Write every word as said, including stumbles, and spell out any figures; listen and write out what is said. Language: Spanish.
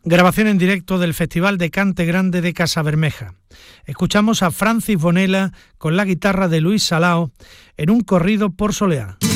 Grabación en directo del Festival de Cante Grande de Casabermeja. Escuchamos a Francis Bonela con la guitarra de Luis Salao en un corrido por Soleá.